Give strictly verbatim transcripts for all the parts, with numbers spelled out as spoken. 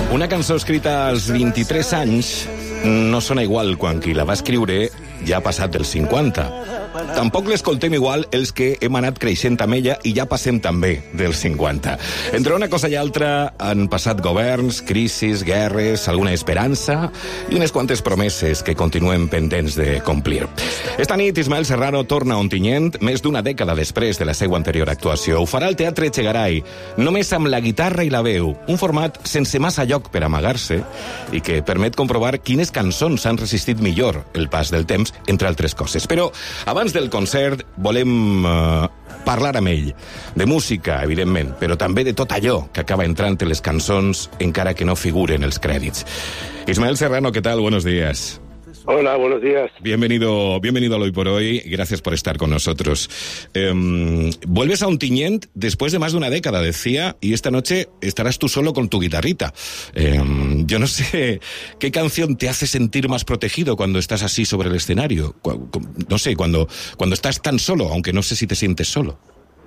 Una cançó escrita als vint-i-tres anys no sona igual quan qui la va escriure ja ha passat dels cinquanta. Tampoc l'escoltem igual els que hem anat creixent amb ella i ja passem també dels cinquanta. Entre una cosa i altra han passat governs, crisis, guerres, alguna esperança i unes quantes promeses que continuem pendents de complir. Esta nit Ismael Serrano torna a Ontinyent més d'una dècada després de la seva anterior actuació. Ho farà al Teatre Echegaray, només amb la guitarra i la veu, un format sense massa lloc per amagar-se i que permet comprovar quines cançons han resistit millor el pas del temps, entre altres coses. Però abans del concert volem uh, parlar amb ell de música, evidentment, però també de tot allò que acaba entrant en les cançons encara que no figuren els crèdits. Ismael Serrano, ¿qué tal? Buenos días. Hola, buenos días. Bienvenido, bienvenido al Hoy por Hoy. Gracias por estar con nosotros. Eh, vuelves a Ontinyent después de más de una década, decía, y esta noche estarás tú solo con tu guitarrita. Eh, yo no sé qué canción te hace sentir más protegido cuando estás así sobre el escenario. No sé, cuando, cuando estás tan solo, aunque no sé si te sientes solo.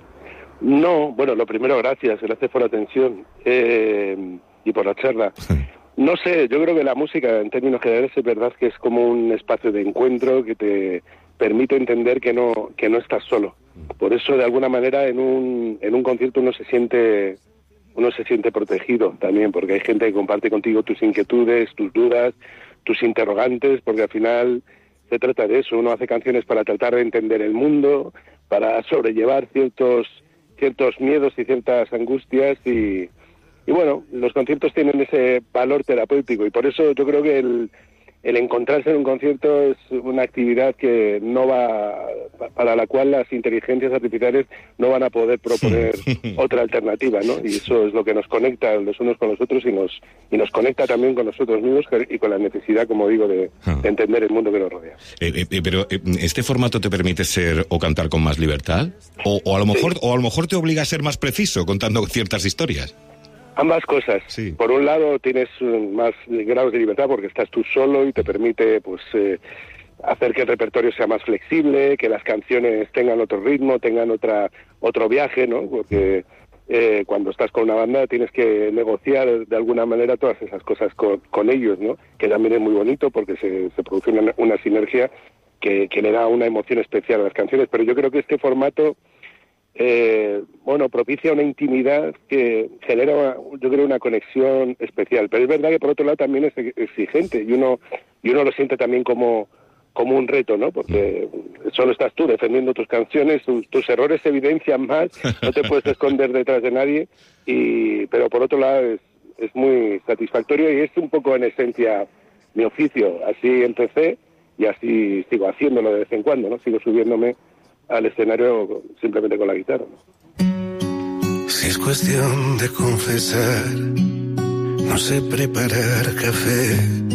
No, bueno, lo primero, gracias. Gracias por la atención eh, y por la charla. No sé, yo creo que la música, en términos generales, es verdad que es como un espacio de encuentro que te permite entender que no que no estás solo. Por eso, de alguna manera, en un en un concierto uno se siente uno se siente protegido también, porque hay gente que comparte contigo tus inquietudes, tus dudas, tus interrogantes, porque al final se trata de eso. Uno hace canciones para tratar de entender el mundo, para sobrellevar ciertos ciertos miedos y ciertas angustias y Y bueno, los conciertos tienen ese valor terapéutico y por eso yo creo que el, el encontrarse en un concierto es una actividad que no va, para la cual las inteligencias artificiales no van a poder proponer otra alternativa, ¿no? Y eso es lo que nos conecta los unos con los otros y nos y nos conecta también con nosotros mismos y con la necesidad, como digo, de, de entender el mundo que nos rodea. Eh, eh, pero eh, ¿este formato te permite ser o cantar con más libertad? O, o a lo mejor sí. o a lo mejor te obliga a ser más preciso contando ciertas historias. Ambas cosas. Sí. Por un lado tienes más grados de libertad porque estás tú solo y te permite pues eh, hacer que el repertorio sea más flexible, que las canciones tengan otro ritmo, tengan otra otro viaje, ¿no? Porque eh, cuando estás con una banda tienes que negociar de alguna manera todas esas cosas con, con ellos, ¿no? Que también es muy bonito porque se, se produce una, una sinergia que, que le da una emoción especial a las canciones. Pero yo creo que este formato Eh, bueno, propicia una intimidad que genera, yo creo, una conexión especial. Pero es verdad que por otro lado también es exigente y uno y uno lo siente también como como un reto, ¿no? Porque solo estás tú defendiendo tus canciones, tus, tus errores se evidencian más, no te puedes esconder detrás de nadie. Y pero por otro lado es es muy satisfactorio y es un poco en esencia mi oficio. Así empecé y así sigo haciéndolo de vez en cuando, ¿no? Sigo subiéndome al escenario simplemente con la guitarra, ¿no? Si es cuestión de confesar, no sé preparar café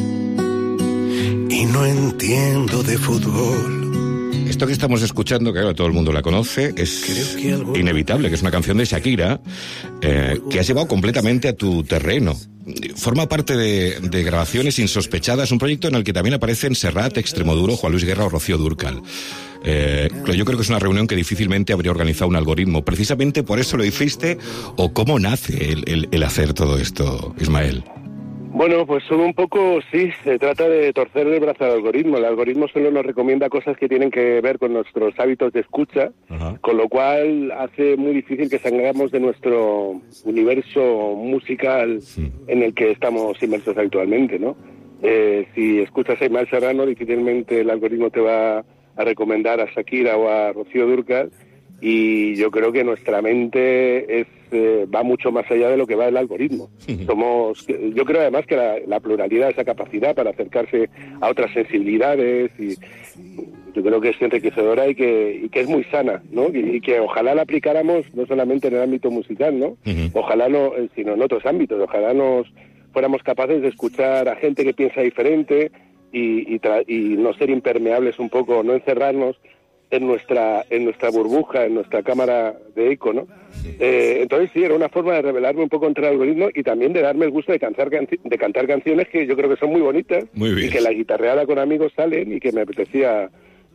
y no entiendo de fútbol. Esto que estamos escuchando, que claro, todo el mundo la conoce, es inevitable, que es una canción de Shakira eh, que has llevado completamente a tu terreno. Forma parte de, de Grabaciones Insospechadas, un proyecto en el que también aparecen Serrat, Extremoduro, Juan Luis Guerra o Rocío Dúrcal. Eh, yo creo que es una reunión que difícilmente habría organizado un algoritmo. Precisamente por eso lo hiciste, o cómo nace el, el, el hacer todo esto, Ismael. Bueno, pues son un poco, sí, se trata de torcer el brazo al algoritmo. El algoritmo solo nos recomienda cosas que tienen que ver con nuestros hábitos de escucha, Ajá. con lo cual hace muy difícil que salgamos de nuestro universo musical sí. en el que estamos inmersos habitualmente, ¿no? Eh, si escuchas a Ismael Serrano, difícilmente el algoritmo te va a recomendar a Shakira o a Rocío Dúrcal, y yo creo que nuestra mente es eh, va mucho más allá de lo que va el algoritmo. Somos, yo creo además que la, la pluralidad, esa capacidad para acercarse a otras sensibilidades, y yo creo que es enriquecedora y que, y que es muy sana, ¿no? Y, y que ojalá la aplicáramos no solamente en el ámbito musical, ¿no? Uh-huh. Ojalá no, sino en otros ámbitos. Ojalá nos fuéramos capaces de escuchar a gente que piensa diferente y, y, tra- y no ser impermeables un poco, no encerrarnos en nuestra en nuestra burbuja, en nuestra cámara de eco, ¿no? Eh, entonces sí, era una forma de rebelarme un poco contra el algoritmo y también de darme el gusto de cantar canci- de cantar canciones que yo creo que son muy bonitas muy bien. Y que la guitarreada con amigos salen y que me apetecía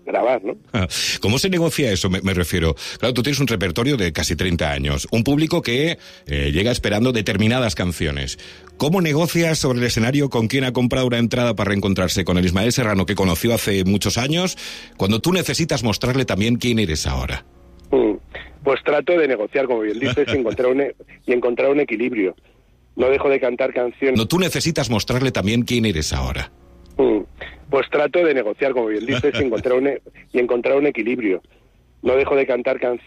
grabar, ¿no? ¿Cómo se negocia eso? Me, me refiero. Claro, tú tienes un repertorio de casi treinta años, un público que eh, llega esperando determinadas canciones. ¿Cómo negocias sobre el escenario con quien ha comprado una entrada para reencontrarse con el Ismael Serrano que conoció hace muchos años, cuando tú necesitas mostrarle también quién eres ahora? Mm. Pues trato de negociar, como bien dices, y encontrar un, e- y encontrar un equilibrio. No dejo de cantar canciones... No, tú necesitas mostrarle también quién eres ahora. Mm. Pues trato de negociar, como bien dices, y encontrar un, e- y encontrar un equilibrio. No dejo de cantar canciones...